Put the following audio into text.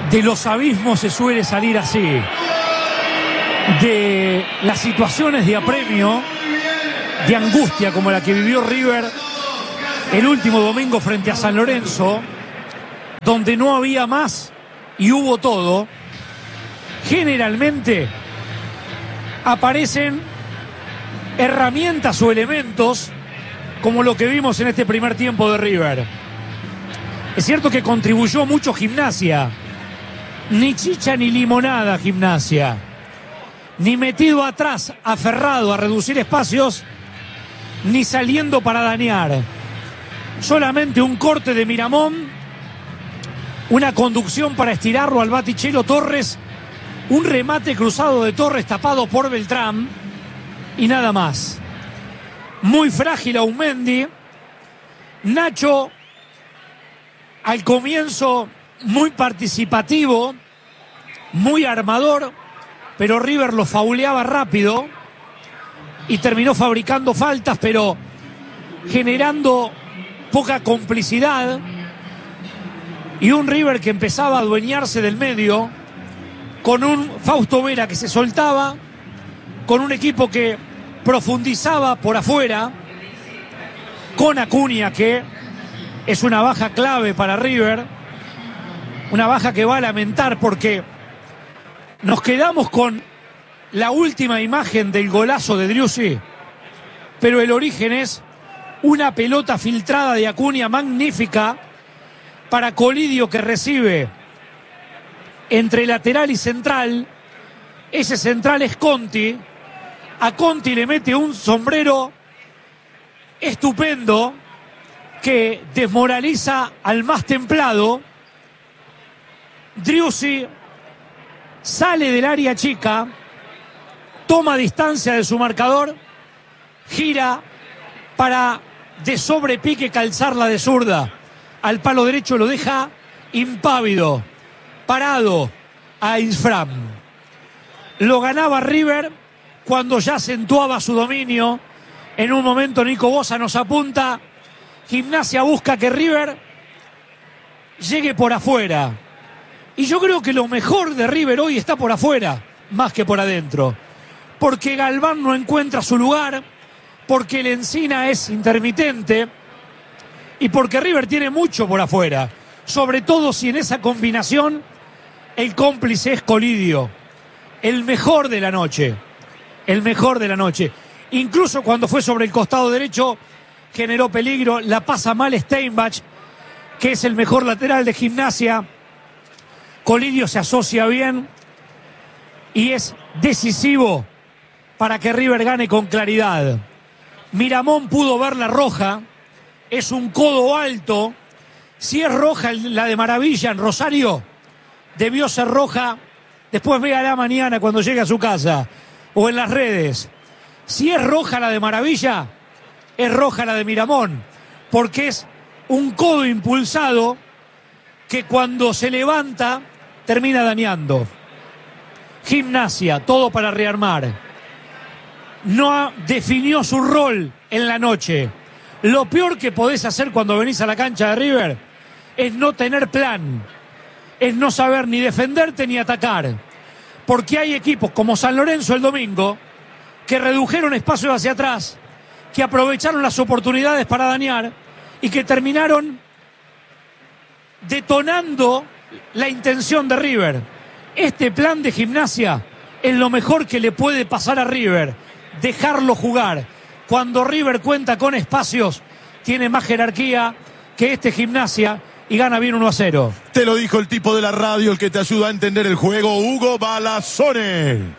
De los abismos se suele salir así. De las situaciones de apremio, de angustia como la que vivió River el último domingo frente a San Lorenzo, donde no había más y hubo todo, generalmente aparecen herramientas o elementos como lo que vimos en este primer tiempo de River. Es cierto que contribuyó mucho Gimnasia. Ni chicha ni limonada Gimnasia. Ni metido atrás, aferrado a reducir espacios, ni saliendo para dañar. Solamente un corte de Miramón, una conducción para estirarlo al Batichelo Torres, un remate cruzado de Torres tapado por Beltrán y nada más. Muy frágil Aumendi. Nacho al comienzo muy participativo, muy armador, pero River lo fauleaba rápido y terminó fabricando faltas, pero generando poca complicidad, y un River que empezaba a adueñarse del medio, con un Fausto Vera que se soltaba, con un equipo que profundizaba por afuera, con Acuña, que es una baja clave para River, una baja que va a lamentar porque nos quedamos con la última imagen del golazo de Driussi, pero el origen es una pelota filtrada de Acuña magnífica para Colidio, que recibe entre lateral y central. Ese central es Conti. A Conti le mete un sombrero estupendo que desmoraliza al más templado. Driussi sale del área chica, toma distancia de su marcador, gira para de sobrepique calzarla de zurda al palo derecho, lo deja impávido, parado a Isfram. Lo ganaba River cuando ya acentuaba su dominio. En un momento Nico Bosa nos apunta, Gimnasia busca que River llegue por afuera. Y yo creo que lo mejor de River hoy está por afuera, más que por adentro. Porque Galván no encuentra su lugar, porque el Encina es intermitente y porque River tiene mucho por afuera. Sobre todo si en esa combinación el cómplice es Colidio. El mejor de la noche. El mejor de la noche. Incluso cuando fue sobre el costado derecho generó peligro. La pasa mal Steinbach, que es el mejor lateral de Gimnasia. Colidio se asocia bien y es decisivo para que River gane con claridad. Miramón pudo ver la roja, es un codo alto. Si es roja la de Maravilla en Rosario, debió ser roja. Después véala mañana cuando llegue a su casa o en las redes. Si es roja la de Maravilla, es roja la de Miramón, porque es un codo impulsado que cuando se levanta termina dañando. Gimnasia, todo para rearmar. No definió su rol en la noche. Lo peor que podés hacer cuando venís a la cancha de River es no tener plan, es no saber ni defenderte ni atacar, porque hay equipos como San Lorenzo el domingo que redujeron espacios hacia atrás, que aprovecharon las oportunidades para dañar y que terminaron detonando la intención de River. Este plan de Gimnasia es lo mejor que le puede pasar a River, dejarlo jugar. Cuando River cuenta con espacios, tiene más jerarquía que este Gimnasia y gana bien 1-0. Te lo dijo el tipo de la radio, el que te ayuda a entender el juego, Hugo Balazzone.